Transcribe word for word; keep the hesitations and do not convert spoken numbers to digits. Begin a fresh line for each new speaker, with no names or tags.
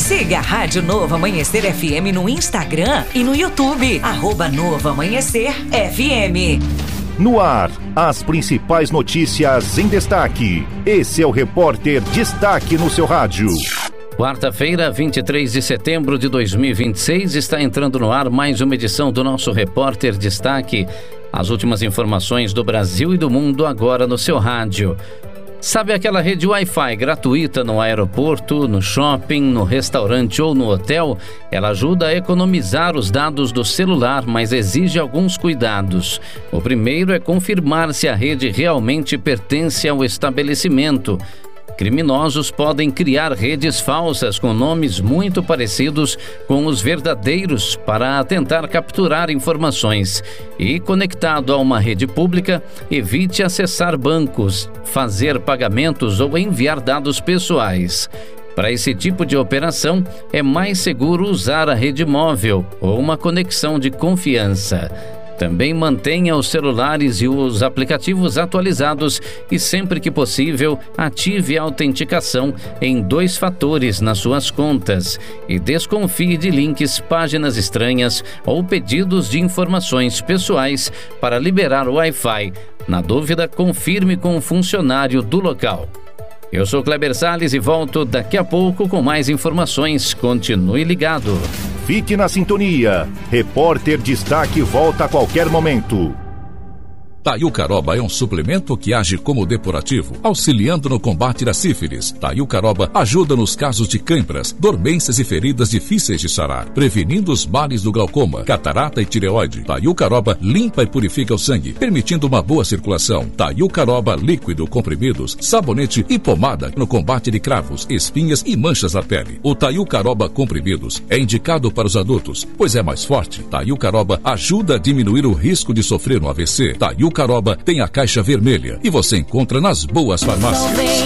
Siga a Rádio Novo Amanhecer F M no Instagram e no YouTube, arroba Novo Amanhecer F M.
No ar, as principais notícias em destaque. Esse é o Repórter Destaque no seu rádio.
Quarta-feira, vinte e três de setembro de dois mil e vinte e seis, está entrando no ar mais uma edição do nosso Repórter Destaque. As últimas informações do Brasil e do mundo agora no seu rádio. Sabe aquela rede Wi-Fi gratuita no aeroporto, no shopping, no restaurante ou no hotel? Ela ajuda a economizar os dados do celular, mas exige alguns cuidados. O primeiro é confirmar se a rede realmente pertence ao estabelecimento. Criminosos podem criar redes falsas com nomes muito parecidos com os verdadeiros para tentar capturar informações. E, conectado a uma rede pública, evite acessar bancos, fazer pagamentos ou enviar dados pessoais. Para esse tipo de operação, é mais seguro usar a rede móvel ou uma conexão de confiança. Também mantenha os celulares e os aplicativos atualizados e, sempre que possível, ative a autenticação em dois fatores nas suas contas e desconfie de links, páginas estranhas ou pedidos de informações pessoais para liberar o Wi-Fi. Na dúvida, confirme com um funcionário do local. Eu sou Kleber Salles e volto daqui a pouco com mais informações. Continue ligado.
Fique na sintonia. Repórter Destaque volta a qualquer momento.
Taiucaroba é um suplemento que age como depurativo, auxiliando no combate da sífilis. Taiucaroba ajuda nos casos de cãibras, dormências e feridas difíceis de sarar, prevenindo os males do glaucoma, catarata e tireoide. Taiucaroba limpa e purifica o sangue, permitindo uma boa circulação. Taiucaroba líquido, comprimidos, sabonete e pomada no combate de cravos, espinhas e manchas na pele. O Taiucaroba comprimidos é indicado para os adultos, pois é mais forte. Taiucaroba ajuda a diminuir o risco de sofrer um A V C. Taiucaroba tem a caixa vermelha e você encontra nas boas farmácias.